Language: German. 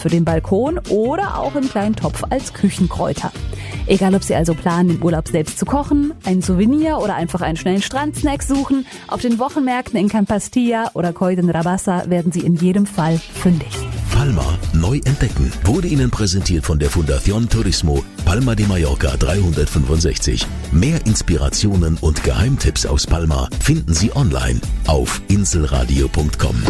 für den Balkon oder auch im kleinen Topf als Küchenkräuter. Egal, ob Sie also planen, im Urlaub selbst zu kochen, ein Souvenir oder einfach einen schnellen Strandsnack suchen, auf den Wochenmärkten in Campastilla oder Coll de Rabassa werden Sie in jedem Fall fündig. Palma neu entdecken wurde Ihnen präsentiert von der Fundación Turismo Palma de Mallorca 365. Mehr Inspirationen und Geheimtipps aus Palma finden Sie online auf inselradio.com.